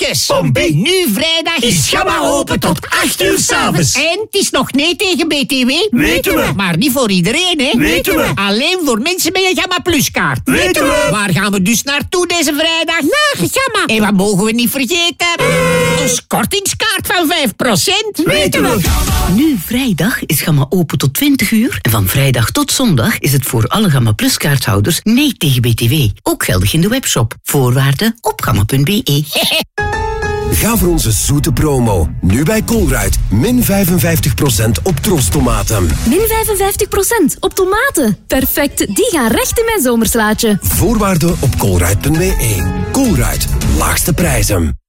Dus, Pompie. nu vrijdag Is Gamma open tot 8 uur 's avonds. En het is nog nee tegen BTW. Weten we. Maar niet voor iedereen, hè? Weten we. Alleen voor mensen met een Gamma Plus kaart. Weten we. Waar gaan we dus naartoe deze vrijdag? Naar Gamma. En wat mogen we niet vergeten? Ons kortingskaart van 5%. Weten we. Nu vrijdag is Gamma open tot 20 uur. En van vrijdag tot zondag is het voor alle Gamma Plus kaarthouders nee tegen BTW. Ook geldig in de webshop. Voorwaarden op gamma.be. Ga voor onze zoete promo. Nu bij Colruyt. Min 55% op trostomaten. Min 55% op tomaten. Perfect, die gaan recht in mijn zomerslaatje. Voorwaarden op colruyt.be. Colruyt. Laagste prijzen.